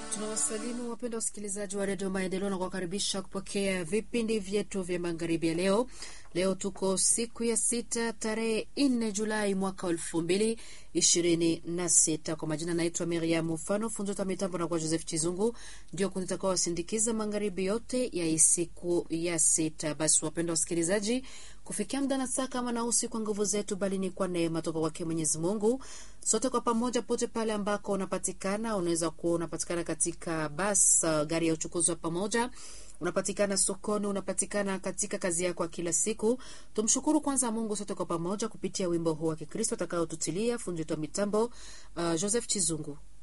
Tunawasalimu wapenda wasikilizaji wa redio Maendeleo na kuwakaribisha kupokea vipindi vyetu vya magharibi ya leo. Leo tuko siku ya 6 tarehe 4 Julai mwaka 2026. Kwa majina naitwa Miriam Mufano, funzo mitambo na kwa Joseph Chizungu ndio kunitakao wasindikiza magharibi yote ya siku ya 6. Basi wapenda wasikilizaji, kufikia muda na saa kama na usi kwa nguvu zetu, bali ni kwa neema toka kwake Mwenyezi Mungu. Sote kwa pamoja pote pale ambako unapatikana, unaweza kuwa unapatikana katika bus, gari ya uchukuzi wa pamoja, unapatikana sokoni, unapatikana katika kazi yako ya kila siku. Tumshukuru kwanza Mungu sote kwa pamoja kupitia wimbo huu wa Kikristo atakao tutilia fundi wa mitambo Joseph Chizungu.